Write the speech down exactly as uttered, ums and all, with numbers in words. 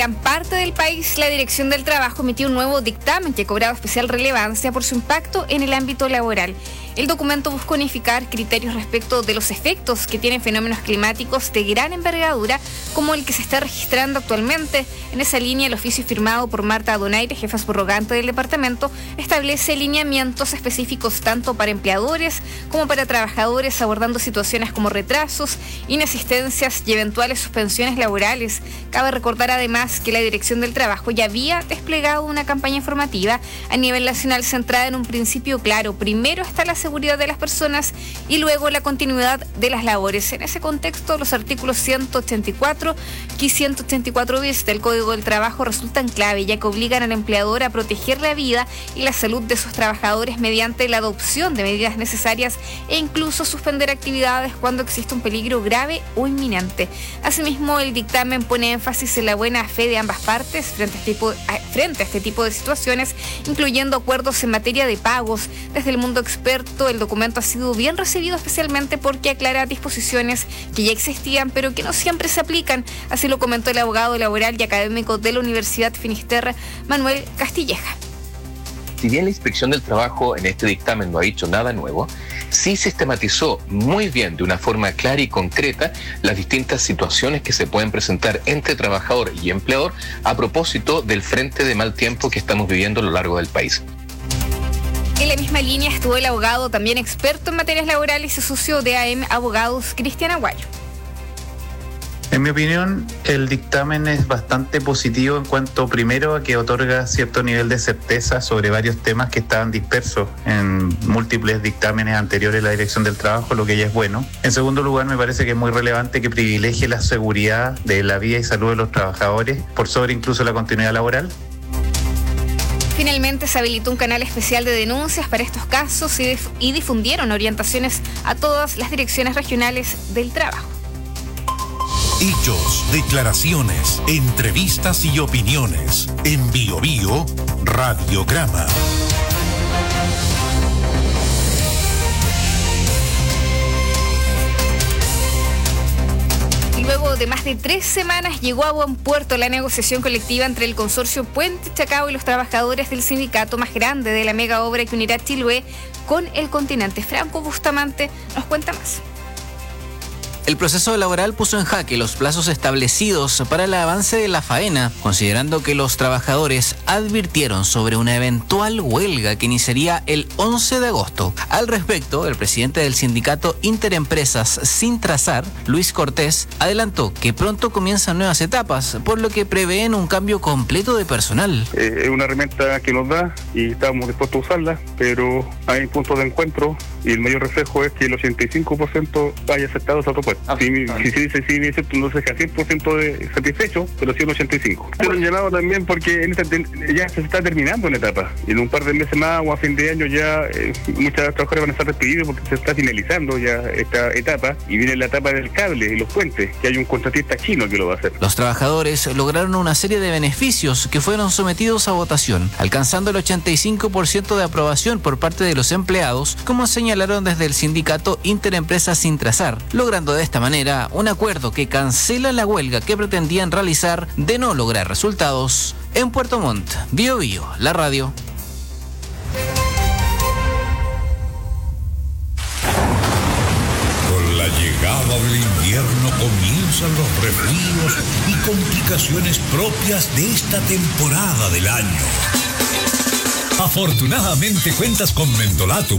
En parte del país, la Dirección del Trabajo emitió un nuevo dictamen que ha cobrado especial relevancia por su impacto en el ámbito laboral. El documento busca unificar criterios respecto de los efectos que tienen fenómenos climáticos de gran envergadura, como el que se está registrando actualmente. En esa línea, el oficio firmado por Marta Donaire, jefa subrogante del departamento, establece lineamientos específicos tanto para empleadores como para trabajadores, abordando situaciones como retrasos, inasistencias y eventuales suspensiones laborales. Cabe recordar además que la Dirección del Trabajo ya había desplegado una campaña informativa a nivel nacional centrada en un principio claro. Primero está la seguridad de las personas y luego la continuidad de las labores. En ese contexto, los artículos ciento ochenta y cuatro y ciento ochenta y cuatro bis del Código del Trabajo resultan clave, ya que obligan al empleador a proteger la vida y la salud de sus trabajadores mediante la adopción de medidas necesarias e incluso suspender actividades cuando existe un peligro grave o inminente. Asimismo, el dictamen pone énfasis en la buena fe de ambas partes frente a este tipo, frente a este tipo de situaciones, incluyendo acuerdos en materia de pagos. Desde el mundo experto, el documento ha sido bien recibido, especialmente porque aclara disposiciones que ya existían pero que no siempre se aplican. Así lo comentó el abogado laboral y académico de la Universidad Finisterre, Manuel Castilleja. Si bien la Inspección del Trabajo en este dictamen no ha dicho nada nuevo, sí sistematizó muy bien, de una forma clara y concreta, las distintas situaciones que se pueden presentar entre trabajador y empleador a propósito del frente de mal tiempo que estamos viviendo a lo largo del país. En la misma línea estuvo el abogado, también experto en materias laborales y socio de A M Abogados, Cristian Aguayo. En mi opinión, el dictamen es bastante positivo en cuanto, primero, a que otorga cierto nivel de certeza sobre varios temas que estaban dispersos en múltiples dictámenes anteriores de la Dirección del Trabajo, lo que ya es bueno. En segundo lugar, me parece que es muy relevante que privilegie la seguridad de la vida y salud de los trabajadores por sobre incluso la continuidad laboral. Finalmente, se habilitó un canal especial de denuncias para estos casos y, dif- y difundieron orientaciones a todas las direcciones regionales del trabajo. Hechos, declaraciones, entrevistas y opiniones. En Bio Bio, Radiograma. Luego de más de tres semanas llegó a buen puerto la negociación colectiva entre el consorcio Puente Chacao y los trabajadores del sindicato más grande de la mega obra que unirá Chiloé con el continente. Franco Bustamante nos cuenta más. El proceso laboral puso en jaque los plazos establecidos para el avance de la faena, considerando que los trabajadores advirtieron sobre una eventual huelga que iniciaría el once de agosto. Al respecto, el presidente del sindicato Interempresas Sintrasar, Luis Cortés, adelantó que pronto comienzan nuevas etapas, por lo que prevén un cambio completo de personal. Eh, es una herramienta que nos da y estamos dispuestos a usarla, pero hay puntos de encuentro y el mayor reflejo es que el ochenta y cinco por ciento haya aceptado esa propuesta. Ah, si, ah, si se dice sí, es cierto, no se deja cien por ciento de satisfecho, pero sí un ochenta y cinco por ciento. Pero han llamado también porque en esta, ya se está terminando una etapa y en un par de meses más o a fin de año ya eh, muchos trabajadores van a estar despedidos porque se está finalizando ya esta etapa y viene la etapa del cable y los puentes, que hay un contratista chino que lo va a hacer. Los trabajadores lograron una serie de beneficios que fueron sometidos a votación, alcanzando el ochenta y cinco por ciento de aprobación por parte de los empleados, como señalaron desde el sindicato Interempresas Sintrasar, logrando de esta manera un acuerdo que cancela la huelga que pretendían realizar de no lograr resultados en Puerto Montt. Bio Bio, la radio. Con la llegada del invierno comienzan los resfríos y complicaciones propias de esta temporada del año. Afortunadamente cuentas con Mentolatum,